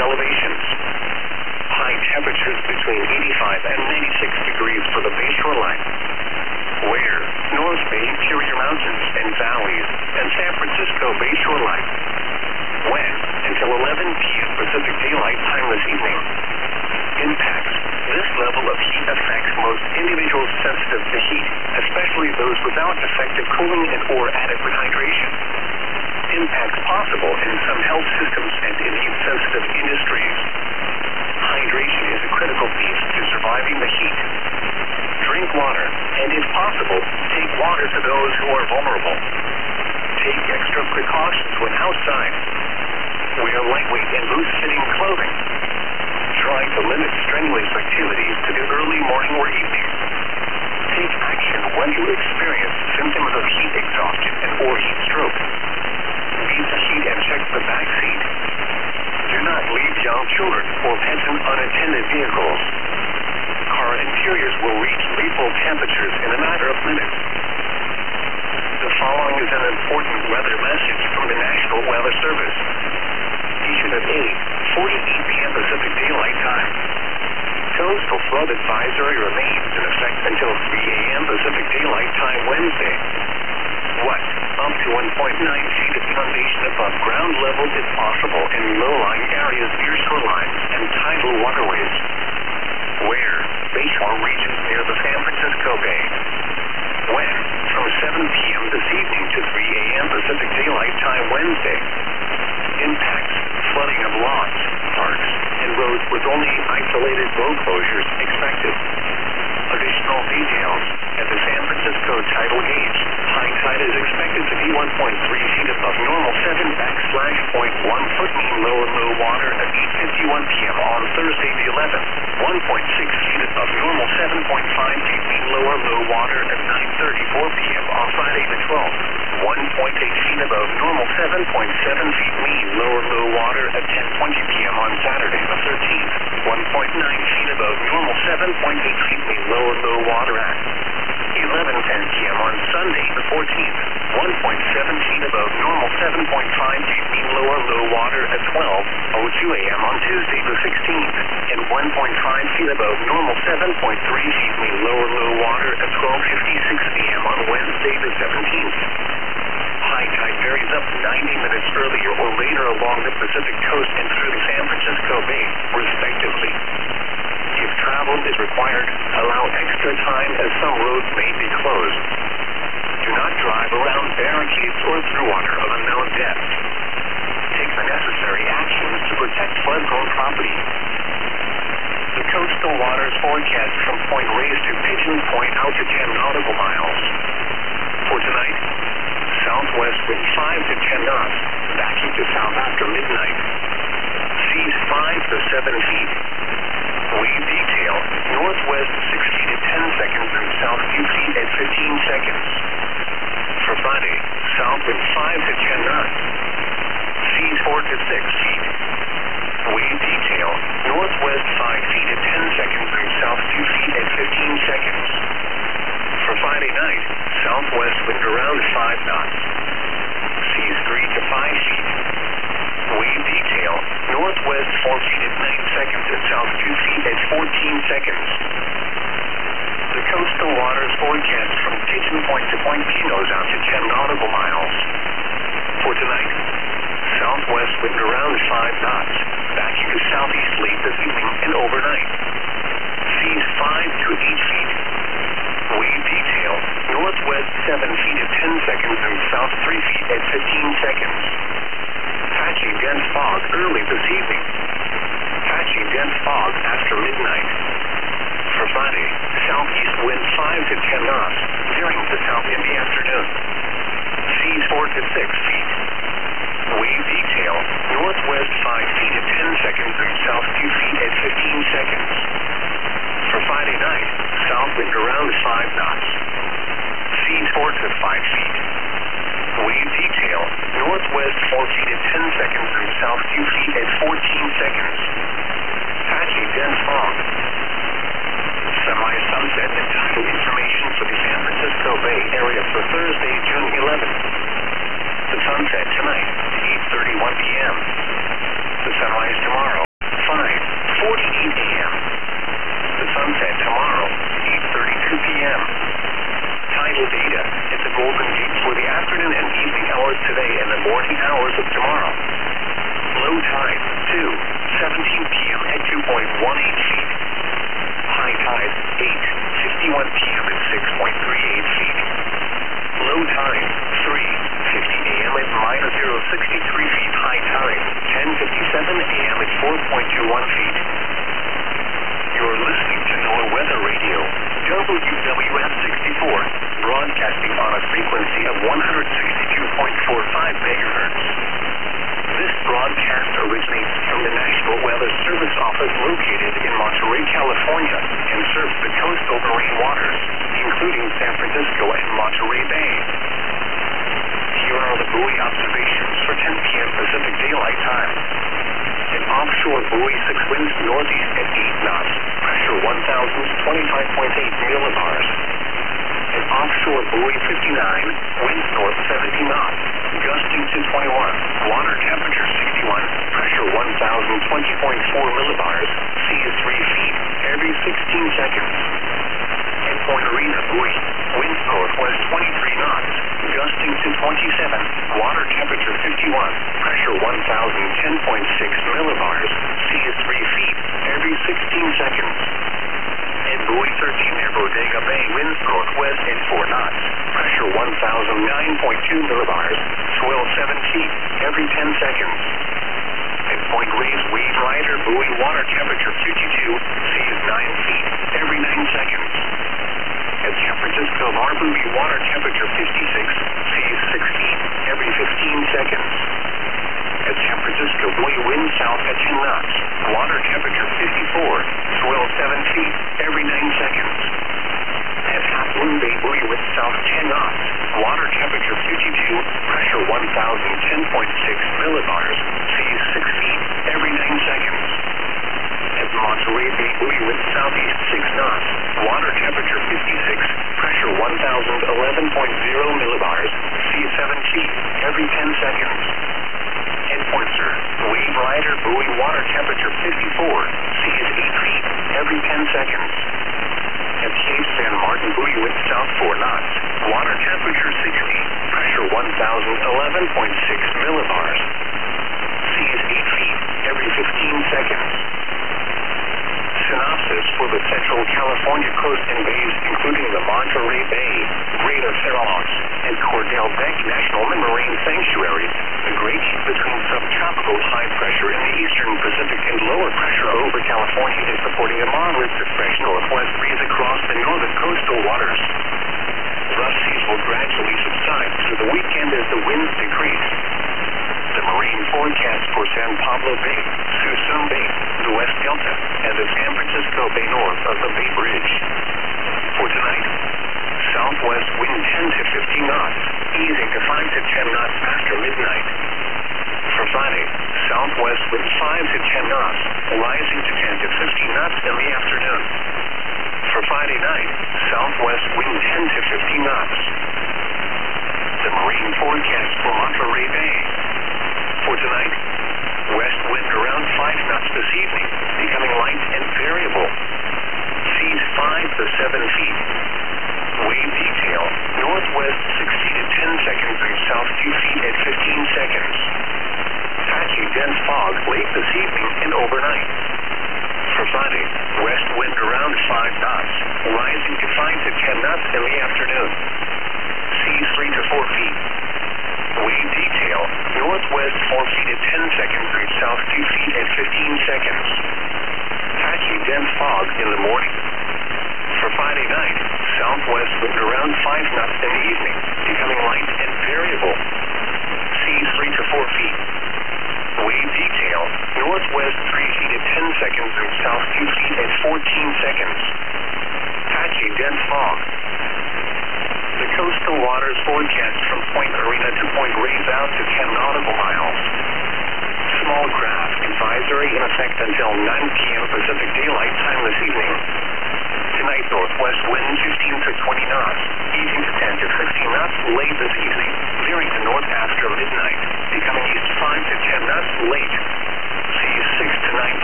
elevations. High temperatures between 85 and 96 degrees for the bayshore line. Where? North Bay interior mountains and valleys and San Francisco bayshore line. When? Until 11 p.m. Pacific Daylight Time this evening. Impacts. This level of heat affects most individuals sensitive to heat, especially those without effective cooling and or adequate hydration. Impacts possible in some health systems and in heat-sensitive industries. Hydration is a critical piece to surviving the heat. Drink water, and if possible, take water to those who are vulnerable. Take extra precautions when outside. Wear lightweight and loose-fitting clothing. Try to limit strenuous activities to the early morning or evening. Take action when you experience symptoms of heat exhaustion and or heat stroke. Beat the heat and check the back seat. Do not leave young children or pets in unattended vehicles. Car interiors will reach lethal temperatures in a matter of minutes. The following is an important weather message from the National Weather Service. Issued at 8:48 p.m. Pacific Daylight Time. Coastal flood advisory remains in effect until 3 a.m. Pacific Daylight Time Wednesday. What? Up to 1.9 feet of inundation above ground level if possible in low-lying areas near shorelines and tidal waterways. Where? Bayshore regions near the San Francisco Bay. When? From 7 p.m. this evening to 3 a.m. Pacific Daylight Time Wednesday. Impacts. Flooding of lots, parks, and roads with only isolated road closures expected. Additional details. At the San Francisco tidal gauge, high tide is expected to be 1.3 feet above normal 7/.1 foot mean low water at 8:51 p.m. on Thursday the 11th. 1.6 feet above normal 7.5 feet mean low water at 9:34 p.m. on Friday the 12th. 1.8 feet above normal 7.7 feet mean low water at 10:20 p.m. on Saturday the 13th. 1.9 feet above normal 7.8 feet mean low water at 11:10 p.m. on Sunday the 14th. 1.7 feet above normal 7.5 feet mean low water at 12:02 a.m. on Tuesday the 16th. And 1.5 feet above normal 7.3 feet mean low water at 12:56 a.m. on Wednesday the 17th. High tide varies up to 90 minutes earlier or later along the Pacific coast and through the San Francisco Bay, respectively. If travel is required, allow extra time as some roads may be closed. Do not drive around barricades or through water of unknown depth. Take the necessary actions to protect flood-prone property. The coastal waters forecast from Point Reyes to Pigeon Point out to 10 nautical miles. For tonight, southwest wind 5 to 10 knots, backing to south after midnight. Seas 5 to 7 feet. Wave detail, northwest 6 feet at 10 seconds and south 2 feet at 15 seconds. For Friday, south wind 5 to 10 knots. Seas 4 to 6 feet. Wave detail, northwest 5 feet at 10 seconds and south 2 feet at 15 seconds. For Friday night, southwest wind around 5 knots. Seas 3 to 5 feet. Wave detail, northwest 4 feet at 9 seconds and south 2 feet at 14 seconds. The coastal waters forecast from Pigeon Point to Point Pinos out to 10 nautical miles. For tonight, southwest wind around 5 knots, backing to southeast late this evening and overnight. Seas 5 to 8 feet. Wave detail, northwest 7 feet at 10 seconds and south 3 feet at 15 seconds. Patchy dense fog early this evening. Patchy dense fog after midnight. For Friday, southeast wind 5 to 10 knots, veering to south in the afternoon. Seas 4 to 6 feet. Wave detail, northwest 5 feet at 10 seconds and south 2 feet at 15 seconds. For Friday night, south wind around 5 knots. Seas 4 to 5 feet. Wave detail, northwest 4 feet at 10 seconds and south 2 feet at 14 seconds. Patchy dense fog. Semi-sunset and tidal information for the San Francisco Bay area for Thursday, June 11th. The sunset tonight, 8:31 p.m. The sunrise tomorrow. feet. You're listening to NOAA Weather Radio, WWF 64, broadcasting on a frequency of 162.45 megahertz. This broadcast originates from the National Weather Service Office located in Monterey, California, and serves the coastal marine waters, including San Francisco and Monterey Bay. Here are the buoy observations for 10 p.m. Pacific Daylight Time. An offshore buoy 6 winds northeast at 8 knots, pressure 1,025.8 millibars. An offshore buoy 59, winds north 70 knots, gusting to 21, water temperature 61, pressure 1,020.4 millibars, sea is 3 feet, every 16 seconds. At Point Arena buoy, winds northwest 23 knots, gusting to 27, water temperature 51, pressure 1,010.6 millibars, sea is 3 feet, every 16 seconds. At buoy 13 near Bodega Bay, winds northwest at 4 knots, pressure 1,009.2 millibars, swell 7 feet, every 10 seconds. At Point Reyes Wave Rider buoy, water temperature 52, sea is 9 feet, every 9 seconds. At San Francisco Bar buoy, water temperature 56, sea is 6 feet, every 15 seconds. At San Francisco buoy, wind south at 10 knots, water temperature 54, swell 7 feet, every 9 seconds. At Half Moon Bay buoy, wind south 10 knots, water temperature 52, pressure 1,010.6 millibars, sea is 6 feet, every 9 seconds. At Monterey Bay buoy, wind southeast 6 knots, water temperature 56, pressure 1,011.0 millibars, sea is 7 feet, every 10 seconds. At Point Sur, Wave Rider buoy, water temperature 54, sea is 8 feet, every 10 seconds. At Cape San Martin buoy, wind south 4 knots, water temperature 60, pressure 1,011.6 millibars, sea is 8 feet, every 15 seconds. Synopsis for the Central California coast and bays, including the Monterey Bay, Greater Farallons, and Cordell Beck National Marine Sanctuary. The Great Heat between subtropical high pressure in the eastern Pacific and lower pressure over California is supporting a moderate to fresh northwest breeze across the northern coastal waters. Rough seas will gradually subside through the weekend as the winds decrease. The marine forecast for San Pablo Bay, Suisun Bay, the West Delta, and the San Francisco Bay north of the Bay Bridge. For tonight, southwest wind 10 to 15 knots, easing to 5 to 10 knots after midnight. For Friday, southwest wind 5 to 10 knots, rising to 10 to 15 knots in the afternoon. For Friday night, southwest wind 10 to 15 knots. The marine forecast for Monterey Bay. For tonight, west wind around 5 knots this evening, becoming light and variable. Seas 5 to 7 feet. Wave detail, northwest 60 to 10 seconds through south 2 feet at 15 seconds. Patchy dense fog late this evening and overnight. For Friday, west wind around 5 knots, rising to 5 to 10 knots in the afternoon. Seas 3 to 4 feet. Wave detail, northwest 4 feet at 10 seconds through south 2 feet at 15 seconds. Patchy dense fog in the morning. For Friday night, southwest wind around 5 knots in the evening, becoming light and variable. Seas 3 to 4 feet. Wave detail, northwest 3 feet at 10 seconds through south 2 feet at 14 seconds. Patchy dense fog. The coastal waters forecast from Point Arena to Point Reyes out to 10 nautical miles. Small craft advisory in effect until 9 p.m. Pacific Daylight Time this evening. Tonight, northwest wind 15 to 20 knots, easing to 10 to 15 knots late this evening, veering to north after midnight, becoming east 5 to 10 knots late. Seas 6 to 9